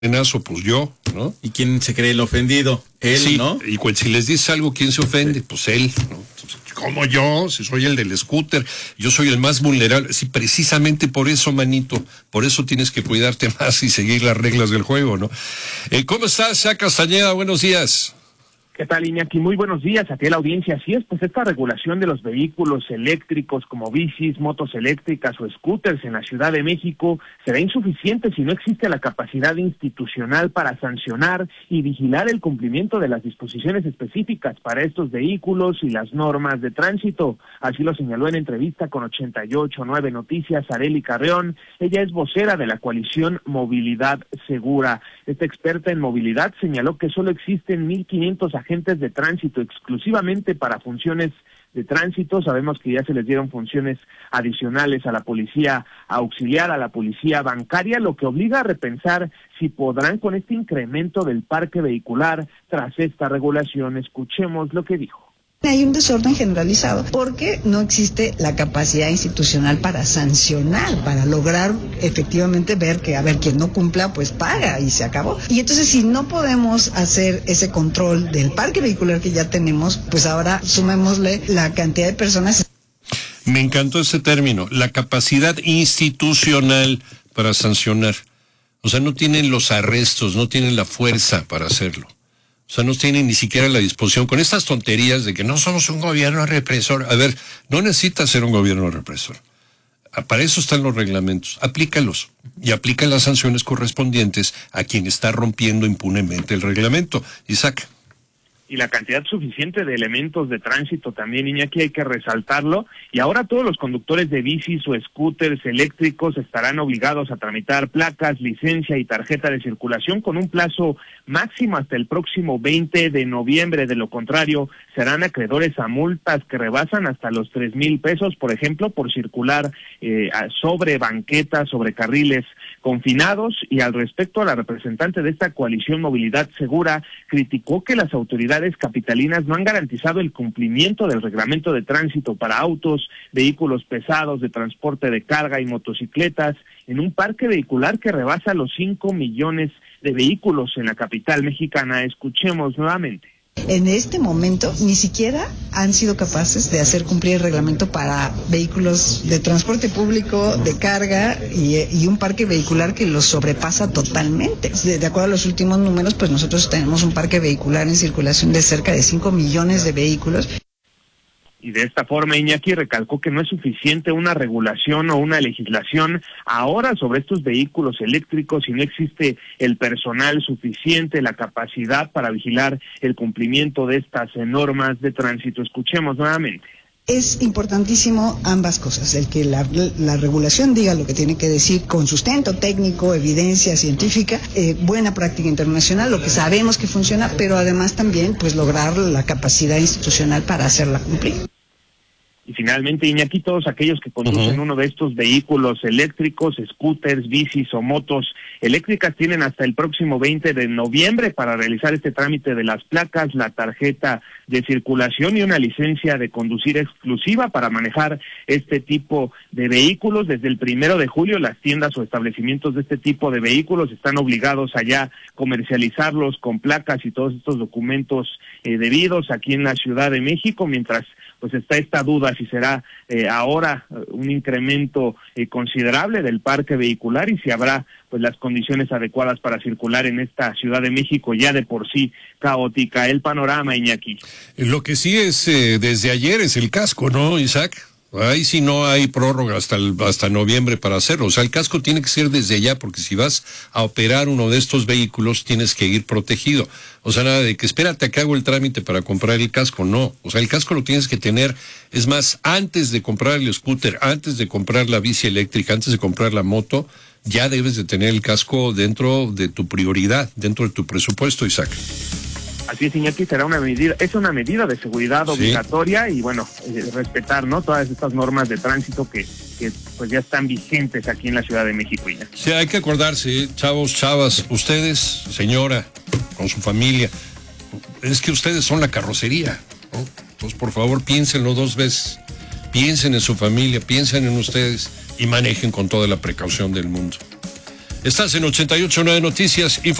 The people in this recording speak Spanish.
pues yo, ¿no? ¿Y quién se cree el ofendido? Él, sí, ¿no? Y si les dices algo, ¿quién se ofende? Pues él, ¿no? Como yo, si soy el del scooter, yo soy el más vulnerable. Sí, precisamente por eso, manito, por eso tienes que cuidarte más y seguir las reglas del juego, ¿no? ¿Cómo estás, Isaac Castañeda? Buenos días. ¿Qué tal, Iñaki? Muy buenos días a ti, la audiencia. Así es, pues esta regulación de los vehículos eléctricos como bicis, motos eléctricas o scooters en la Ciudad de México será insuficiente si no existe la capacidad institucional para sancionar y vigilar el cumplimiento de las disposiciones específicas para estos vehículos y las normas de tránsito. Así lo señaló en entrevista con 88.9 Noticias Arely Carreón. Ella es vocera de la coalición Movilidad Segura. Esta experta en movilidad señaló que solo existen 1,500 agentes de tránsito exclusivamente para funciones de tránsito. Sabemos que ya se les dieron funciones adicionales a la policía auxiliar, a la policía bancaria, lo que obliga a repensar si podrán con este incremento del parque vehicular tras esta regulación. Escuchemos lo que dijo. Hay un desorden generalizado porque no existe la capacidad institucional para sancionar, para lograr efectivamente ver que, quien no cumpla, pues paga y se acabó. Y entonces, si no podemos hacer ese control del parque vehicular que ya tenemos, pues ahora sumémosle la cantidad de personas. Me encantó ese término, la capacidad institucional para sancionar. O sea, no tienen los arrestos, no tienen la fuerza para hacerlo. O sea, no tienen ni siquiera la disposición con estas tonterías de que no somos un gobierno represor. A ver, no necesitas ser un gobierno represor. Para eso están los reglamentos. Aplícalos y aplica las sanciones correspondientes a quien está rompiendo impunemente el reglamento. Isaac. Y la cantidad suficiente de elementos de tránsito también, Iñaki, hay que resaltarlo. Y ahora todos los conductores de bicis o scooters eléctricos estarán obligados a tramitar placas, licencia y tarjeta de circulación con un plazo máximo hasta el próximo 20 de noviembre. De lo contrario, serán acreedores a multas que rebasan hasta los 3,000 pesos, por ejemplo, por circular sobre banquetas, sobre carriles confinados. Y al respecto, la representante de esta coalición Movilidad Segura criticó que las autoridades capitalinas no han garantizado el cumplimiento del reglamento de tránsito para autos, vehículos pesados de transporte de carga y motocicletas en un parque vehicular que rebasa los 5 millones de vehículos en la capital mexicana. Escuchemos nuevamente. En este momento ni siquiera han sido capaces de hacer cumplir el reglamento para vehículos de transporte público, de carga y un parque vehicular que los sobrepasa totalmente. De acuerdo a los últimos números, pues nosotros tenemos un parque vehicular en circulación de cerca de 5 millones de vehículos. Y de esta forma, Iñaki recalcó que no es suficiente una regulación o una legislación ahora sobre estos vehículos eléctricos si no existe el personal suficiente, la capacidad para vigilar el cumplimiento de estas normas de tránsito. Escuchemos nuevamente. Es importantísimo ambas cosas, el que la regulación diga lo que tiene que decir con sustento técnico, evidencia científica, buena práctica internacional, lo que sabemos que funciona, pero además también pues lograr la capacidad institucional para hacerla cumplir. Y finalmente, Iñaki, todos aquellos que conducen uno de estos vehículos eléctricos, scooters, bicis o motos eléctricas, tienen hasta el próximo 20 de noviembre para realizar este trámite de las placas, la tarjeta de circulación y una licencia de conducir exclusiva para manejar este tipo de vehículos. Desde el 1 de julio, las tiendas o establecimientos de este tipo de vehículos están obligados a ya comercializarlos con placas y todos estos documentos debidos aquí en la Ciudad de México, mientras pues está esta duda si será ahora un incremento considerable del parque vehicular y si habrá pues las condiciones adecuadas para circular en esta Ciudad de México ya de por sí caótica. El panorama, Iñaki. Lo que sí es desde ayer es el casco, ¿no, Isaac? Ahí sí no hay prórroga hasta noviembre para hacerlo. O sea, el casco tiene que ser desde ya, porque si vas a operar uno de estos vehículos, tienes que ir protegido. O sea, nada de que espérate a que hago el trámite para comprar el casco, no. O sea, el casco lo tienes que tener, es más, antes de comprar el scooter, antes de comprar la bici eléctrica, antes de comprar la moto, ya debes de tener el casco dentro de tu prioridad, dentro de tu presupuesto, Isaac. Así es, Iñaki, será una medida, es una medida de seguridad obligatoria y bueno, respetar, ¿no?, todas estas normas de tránsito que pues ya están vigentes aquí en la Ciudad de México, Iñaki. Sí, hay que acordarse, chavos, chavas, ustedes, señora, con su familia, es que ustedes son la carrocería, ¿no? Entonces, por favor, piénsenlo 2 veces, piensen en su familia, piensen en ustedes y manejen con toda la precaución del mundo. Estás en 88.9 Noticias.